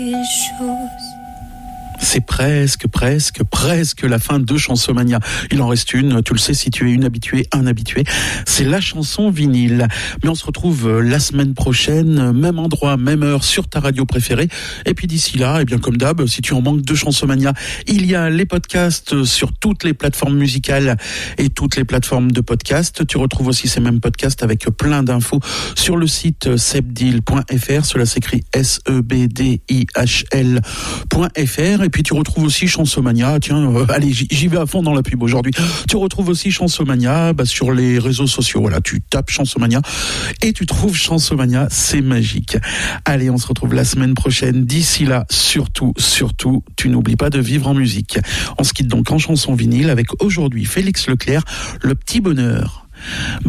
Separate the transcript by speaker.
Speaker 1: C'est presque la fin de Chansomania. Il en reste une, tu le sais, si tu es un habitué, c'est la chanson vinyle. Mais on se retrouve la semaine prochaine, même endroit, même heure, sur ta radio préférée. Et puis d'ici là, eh bien comme d'hab, si tu en manques de Chansomania, il y a les podcasts sur toutes les plateformes musicales et toutes les plateformes de podcasts. Tu retrouves aussi ces mêmes podcasts avec plein d'infos sur le site sebdil.fr. Cela s'écrit sebdihl.fr. Et puis tu retrouves aussi Chansomania, allez, j'y vais à fond dans la pub aujourd'hui. Tu retrouves aussi Chansomania sur les réseaux sociaux. Voilà, tu tapes Chansomania et tu trouves Chansomania, c'est magique. Allez, on se retrouve la semaine prochaine. D'ici là, surtout, tu n'oublies pas de vivre en musique. On se quitte donc en chanson vinyle avec aujourd'hui Félix Leclerc, Le Petit Bonheur.